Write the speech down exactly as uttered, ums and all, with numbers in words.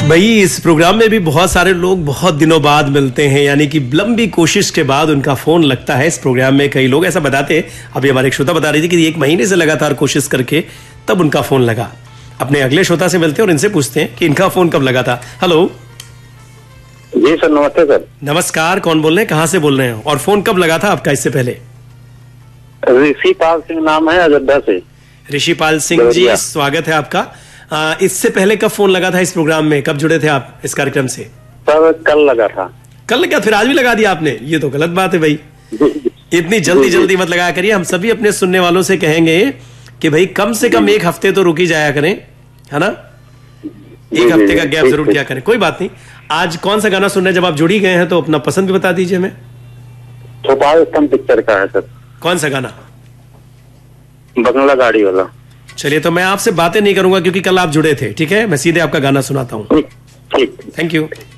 भाई इस प्रोग्राम में भी बहुत सारे लोग बहुत दिनों बाद मिलते हैं, यानी कि लंबी कोशिश के बाद उनका फोन लगता है। इस प्रोग्राम में कई लोग ऐसा बताते हैं, अभी हमारे एक श्रोता बता रही थी कि एक महीने से लगातार कोशिश करके तब उनका फोन लगा। अपने अगले श्रोता से मिलते हैं और इनसे पूछते हैं कि इनका फोन कब लगा था। हेलो जी सर, नमस्ते सर। नमस्कार, कौन बोल रहे हैं, कहाँ से बोल रहे हैं और फोन कब लगा था आपका? इससे पहले ऋषिपाल सिंह नाम है, अयोध्या से। ऋषिपाल सिंह जी, स्वागत है आपका। आ, इससे पहले कब फोन लगा था इस प्रोग्राम में? कब जुड़े थे आप इस कार्यक्रम से? सर कल लगा था। कल लगा, फिर आज भी लगा दिया आपने? ये तो गलत बात है भाई, इतनी जल्दी जल्दी मत लगाया करिए। हम सभी अपने सुनने वालों से कहेंगे कि भाई कम से कम एक हफ्ते तो रुकी जाया करें, है ना? एक हफ्ते का गैप जरूर किया करें। कोई बात नहीं। आज कौन सा गाना सुनने, जब आप जुड़ी गए हैं तो अपना पसंद भी बता दीजिए हमें। भोपाल स्तंभ पिक्चर का है सर। कौन सा गाना? बंगला गाड़ी वाला। चलिए, तो मैं आपसे बातें नहीं करूंगा क्योंकि कल आप जुड़े थे। ठीक है, मैं सीधे आपका गाना सुनाता हूँ। ठीक, थैंक यू।